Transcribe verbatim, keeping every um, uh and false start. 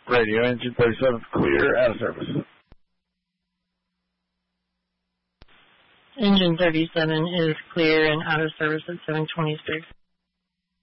Radio engine thirty-seven, clear, out of service. Engine thirty-seven is clear and out of service at seven twenty-six.